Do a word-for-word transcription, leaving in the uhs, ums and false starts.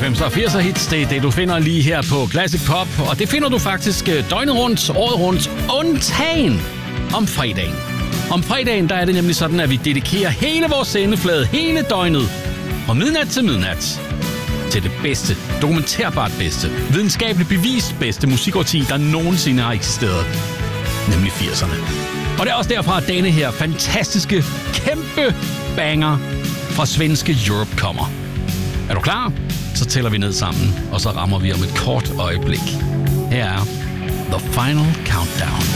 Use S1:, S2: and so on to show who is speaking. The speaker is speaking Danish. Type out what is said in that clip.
S1: halvfemser og firser hits, det er det, du finder lige her på Classic Pop. Og det finder du faktisk døgnet rundt, året rundt, undtagen om fredagen. Om fredagen, der er det nemlig sådan, at vi dedikerer hele vores sendeflade, hele døgnet, fra midnat til midnat, til det bedste, dokumenterbart bedste, videnskabeligt bevist bedste musikårti, der nogensinde har eksisteret, nemlig firserne. Og det er også derfra, at denne her fantastiske, kæmpe banger fra svenske Europe kommer. Er du klar? Så tæller vi ned sammen, og så rammer vi om et kort øjeblik. Her er The Final Countdown.